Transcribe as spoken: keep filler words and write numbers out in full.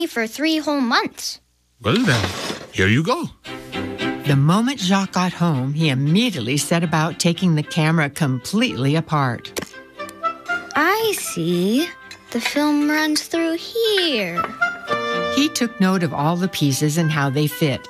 for three whole months. Well then, here you go. The moment Jacques got home, he immediately set about taking the camera completely apart. I see. The film runs through here. He took note of all the pieces and how they fit.